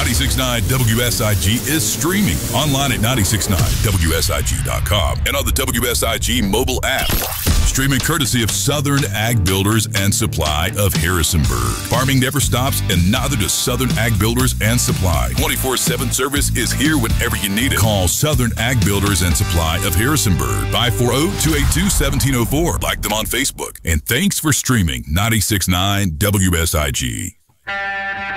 96.9 WSIG is streaming online at 96.9WSIG.com and on the WSIG mobile app. Streaming courtesy of Southern Ag Builders and Supply of Harrisonburg. Farming never stops, and neither does Southern Ag Builders and Supply. 24/7 service is here whenever you need it. Call Southern Ag Builders and Supply of Harrisonburg, 540-282-1704. Like them on Facebook. And thanks for streaming 96.9 WSIG.